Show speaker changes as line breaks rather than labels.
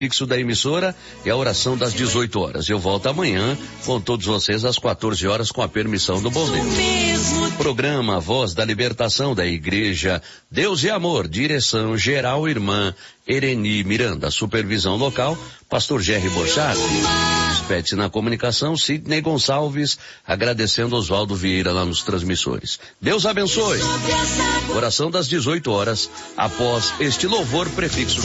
fixo da emissora e a oração das 18 horas. Eu volto amanhã com todos vocês às 14 horas com a permissão do bom Deus. Programa Voz da Libertação da Igreja Deus e Amor, direção geral irmã Ereni Miranda, supervisão local pastor Jerry Borchardt, Spete na comunicação Sidney Gonçalves, agradecendo Oswaldo Vieira lá nos transmissores. Deus abençoe. Oração das 18 horas após este louvor prefixo.